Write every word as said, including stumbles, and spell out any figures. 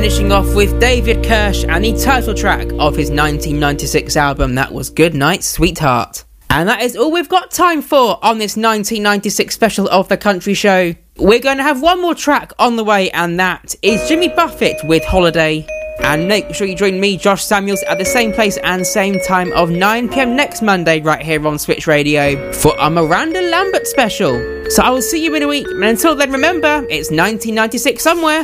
finishing off with David Kirsch and the title track of his nineteen ninety-six album, that was Good Night, Sweetheart. And that is all we've got time for on this nineteen ninety-six special of The Country Show. We're going to have one more track on the way, and that is Jimmy Buffett with Holiday. And make sure you join me, Josh Samuels, at the same place and same time of nine p.m. next Monday right here on Switch Radio for a Miranda Lambert special. So I will see you in a week, and until then, remember, it's nineteen ninety-six somewhere.